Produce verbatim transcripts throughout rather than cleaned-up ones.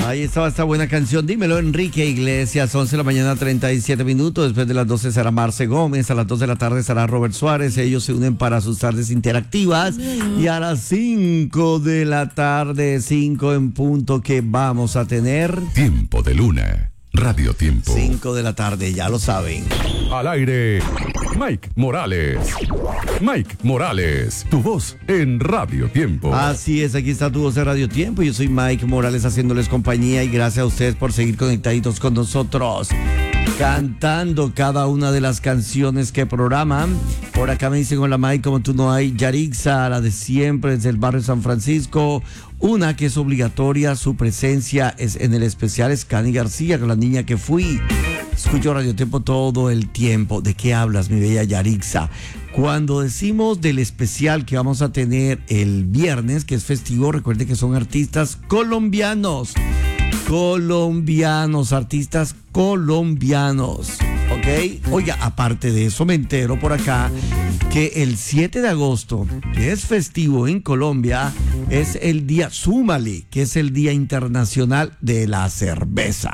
Ahí estaba esta buena canción. Dímelo, Enrique Iglesias. once de la mañana, treinta y siete minutos. Después de las doce será Marce Gómez. A las dos de la tarde estará Robert Suárez. Ellos se unen para sus tardes interactivas. Y a las cinco de la tarde, cinco en punto, que vamos a tener Tiempo de Luna. Radio Tiempo. cinco de la tarde, ya lo saben. Al aire, Mike Morales. Mike Morales, tu voz en Radio Tiempo. Así es, aquí está tu voz de Radio Tiempo. Yo soy Mike Morales haciéndoles compañía y gracias a ustedes por seguir conectaditos con nosotros, cantando cada una de las canciones que programan. Por acá me dicen: hola Mike, como tú no hay. Yarixa, la de siempre, desde el barrio San Francisco. Una que es obligatoria, su presencia es en el especial, es Cani García, con la niña que fui. Escucho Radio Tiempo todo el tiempo. ¿De qué hablas, mi bella Yarixa? Cuando decimos del especial que vamos a tener el viernes, que es festivo, recuerde que son artistas colombianos. Colombianos, artistas colombianos, ¿ok? Oiga, aparte de eso, me entero por acá que el siete de agosto, que es festivo en Colombia, es el día, súmale, que es el Día Internacional de la Cerveza.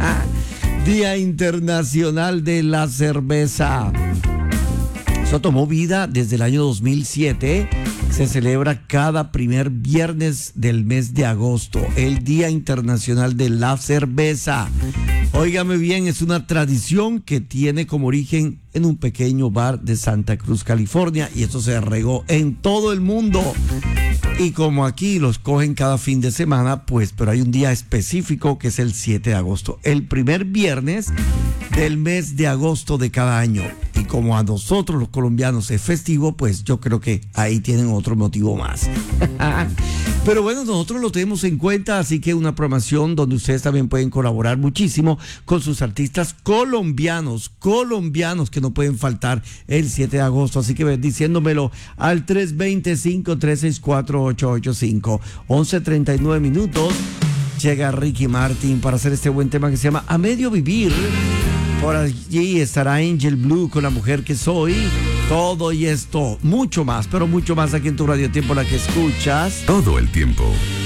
Día Internacional de la Cerveza. Eso tomó vida desde el año dos mil siete. Se celebra cada primer viernes del mes de agosto, el Día Internacional de la Cerveza. Óigame bien, es una tradición que tiene como origen en un pequeño bar de Santa Cruz, California, y esto se regó en todo el mundo. Y como aquí los cogen cada fin de semana, pues, pero hay un día específico que es el siete de agosto, el primer viernes del mes de agosto de cada año. Y como a nosotros los colombianos es festivo, pues yo creo que ahí tienen otro motivo más. Pero bueno, nosotros lo tenemos en cuenta, así que una programación donde ustedes también pueden colaborar muchísimo con sus artistas colombianos, colombianos que no pueden faltar el siete de agosto. Así que ven diciéndomelo al tres dos cinco, tres seis cuatro, ocho ocho cinco. once treinta y nueve minutos. Llega Ricky Martin para hacer este buen tema que se llama A Medio Vivir. Por allí estará Angel Blue con La Mujer que Soy. Todo y esto, mucho más, pero mucho más aquí en tu Radio Tiempo, la que escuchas todo el tiempo.